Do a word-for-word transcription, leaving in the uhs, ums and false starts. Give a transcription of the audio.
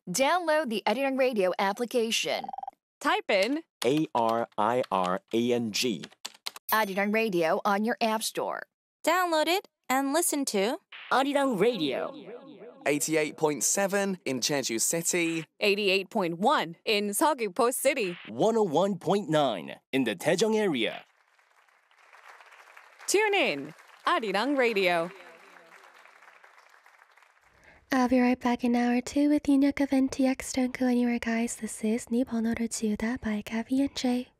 Download the Arirang Radio application. Type in A R I R A N G. Arirang Radio on your app store. Download it and listen to Arirang Radio. eighty-eight point seven in Jeju City. eighty-eight point one in Seogwipo City. one oh one point nine in the Daejeong area. Tune in. Arirang Radio. I'll be right back in hour two with Yoonyeok of N T X. Don't go anywhere, guys. This is 네 번호를 지우다 by Cavi and Jay.